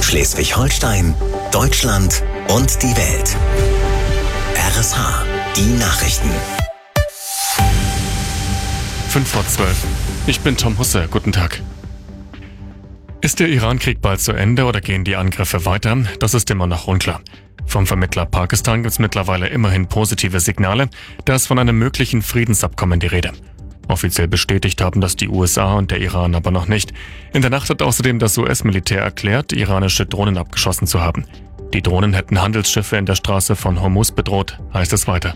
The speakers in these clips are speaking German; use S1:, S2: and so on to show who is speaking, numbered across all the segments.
S1: Schleswig-Holstein, Deutschland und die Welt. RSH, die Nachrichten.
S2: 5:12. Ich bin Tom Husse. Guten Tag. Ist der Iran-Krieg bald zu Ende oder gehen die Angriffe weiter? Das ist immer noch unklar. Vom Vermittler Pakistan gibt es mittlerweile immerhin positive Signale. Da ist von einem möglichen Friedensabkommen die Rede. Offiziell bestätigt haben das die USA und der Iran aber noch nicht. In der Nacht hat außerdem das US-Militär erklärt, iranische Drohnen abgeschossen zu haben. Die Drohnen hätten Handelsschiffe in der Straße von Hormuz bedroht, heißt es weiter.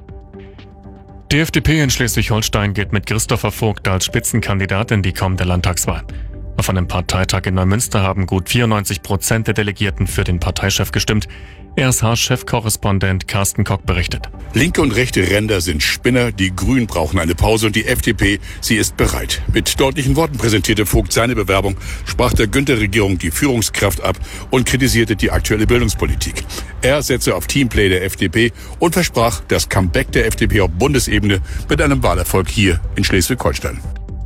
S2: Die FDP in Schleswig-Holstein geht mit Christopher Vogt als Spitzenkandidat in die kommende Landtagswahl. Auf einem Parteitag in Neumünster haben gut 94% der Delegierten für den Parteichef gestimmt. RSH-Chefkorrespondent Carsten Kock berichtet.
S3: Linke und rechte Ränder sind Spinner, die Grünen brauchen eine Pause und die FDP, sie ist bereit. Mit deutlichen Worten präsentierte Vogt seine Bewerbung, sprach der Günther-Regierung die Führungskraft ab und kritisierte die aktuelle Bildungspolitik. Er setze auf Teamplay der FDP und versprach das Comeback der FDP auf Bundesebene mit einem Wahlerfolg hier in Schleswig-Holstein.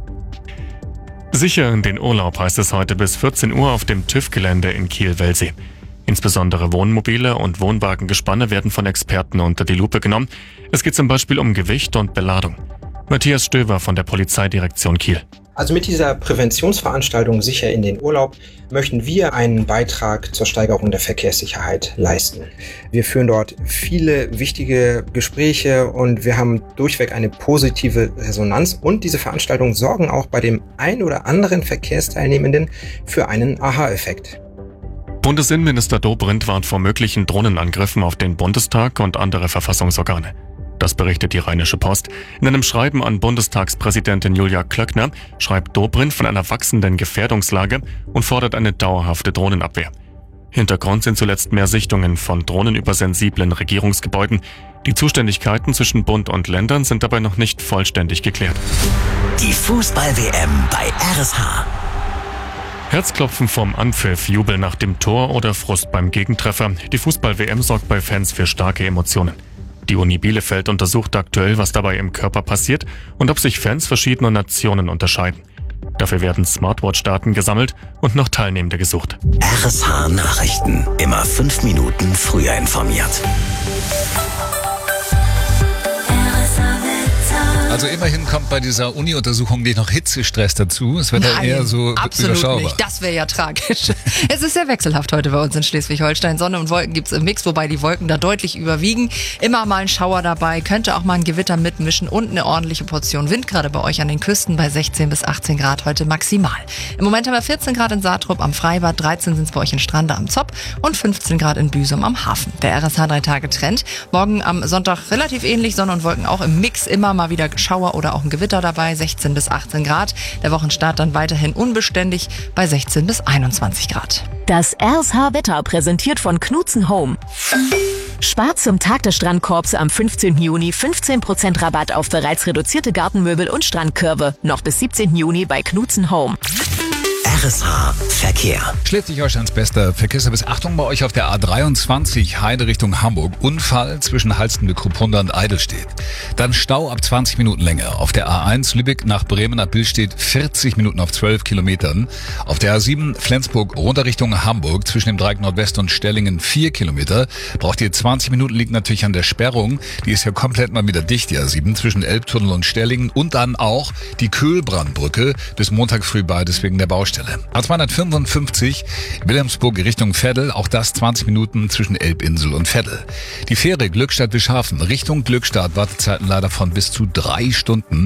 S2: Sicher in den Urlaub heißt es heute bis 14 Uhr auf dem TÜV-Gelände in Kiel-Wellsee. Insbesondere Wohnmobile und Wohnwagengespanne werden von Experten unter die Lupe genommen. Es geht zum Beispiel um Gewicht und Beladung. Matthias Stöver von der Polizeidirektion Kiel.
S4: Also mit dieser Präventionsveranstaltung Sicher in den Urlaub möchten wir einen Beitrag zur Steigerung der Verkehrssicherheit leisten. Wir führen dort viele wichtige Gespräche und wir haben durchweg eine positive Resonanz. Und diese Veranstaltungen sorgen auch bei dem ein oder anderen Verkehrsteilnehmenden für einen Aha-Effekt.
S2: Bundesinnenminister Dobrindt warnt vor möglichen Drohnenangriffen auf den Bundestag und andere Verfassungsorgane. Das berichtet die Rheinische Post. In einem Schreiben an Bundestagspräsidentin Julia Klöckner schreibt Dobrindt von einer wachsenden Gefährdungslage und fordert eine dauerhafte Drohnenabwehr. Hintergrund sind zuletzt mehr Sichtungen von drohnenübersensiblen Regierungsgebäuden. Die Zuständigkeiten zwischen Bund und Ländern sind dabei noch nicht vollständig geklärt.
S1: Die Fußball-WM bei RSH.
S2: Herzklopfen vom Anpfiff, Jubel nach dem Tor oder Frust beim Gegentreffer. Die Fußball-WM sorgt bei Fans für starke Emotionen. Die Uni Bielefeld untersucht aktuell, was dabei im Körper passiert und ob sich Fans verschiedener Nationen unterscheiden. Dafür werden Smartwatch-Daten gesammelt und noch Teilnehmende gesucht.
S1: RSH Nachrichten. Immer 5 Minuten früher informiert.
S5: Also immerhin kommt bei dieser Uni-Untersuchung nicht noch Hitzestress dazu. Es wird ja eher so
S6: absolut
S5: überschaubar.
S6: Nicht. Das wäre ja tragisch. Es ist sehr wechselhaft heute bei uns in Schleswig-Holstein. Sonne und Wolken gibt's im Mix, wobei die Wolken da deutlich überwiegen. Immer mal ein Schauer dabei, könnte auch mal ein Gewitter mitmischen und eine ordentliche Portion Wind, gerade bei euch an den Küsten bei 16 bis 18 Grad heute maximal. Im Moment haben wir 14 Grad in Saatrup am Freibad, 13 sind es bei euch in Strande am Zopp und 15 Grad in Büsum am Hafen. Der RSH 3-Tage-Trend. Morgen am Sonntag relativ ähnlich, Sonne und Wolken auch im Mix, immer mal wieder Schauer oder auch ein Gewitter dabei, 16 bis 18 Grad. Der Wochenstart dann weiterhin unbeständig bei 16 bis 21 Grad.
S7: Das RSH-Wetter präsentiert von Knutzen Home. Spart zum Tag des Strandkorbs am 15. Juni 15% Rabatt auf bereits reduzierte Gartenmöbel und Strandkörbe. Noch bis 17. Juni bei Knutzen Home.
S1: RSH Verkehr.
S5: Schleswig-Holsteins bester Verkehrsservice. Achtung bei euch auf der A23 Heide Richtung Hamburg. Unfall zwischen Halstenbek-Kruppunda und Eidelstedt. Dann Stau ab 20 Minuten länger. Auf der A1 Lübeck nach Bremen ab Billstedt 40 Minuten auf 12 Kilometern. Auf der A7 Flensburg runter Richtung Hamburg zwischen dem Dreieck Nordwest und Stellingen 4 Kilometer. Braucht ihr 20 Minuten, liegt natürlich an der Sperrung. Die ist ja komplett mal wieder dicht, die A7 zwischen Elbtunnel und Stellingen. Und dann auch die Köhlbrandbrücke bis Montag früh beides wegen der Baustelle. A255 Wilhelmsburg Richtung Veddel, auch das 20 Minuten zwischen Elbinsel und Veddel. Die Fähre Glückstadt-Wischhafen Richtung Glückstadt, Wartezeiten leider von bis zu 3 Stunden.